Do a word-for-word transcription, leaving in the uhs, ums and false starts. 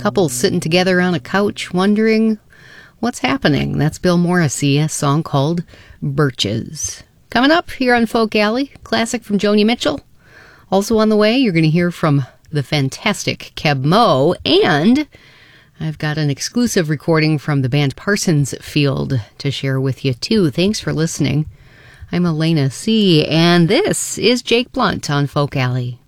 couple sitting together on a couch wondering what's happening. That's Bill Morrissey, a song called Birches. Coming up here on Folk Alley, classic from Joni Mitchell. Also on the way, you're going to hear from the fantastic Keb Mo, and I've got an exclusive recording from the band Parsons Field to share with you, too. Thanks for listening. I'm Elena C., and this is Jake Blunt on Folk Alley.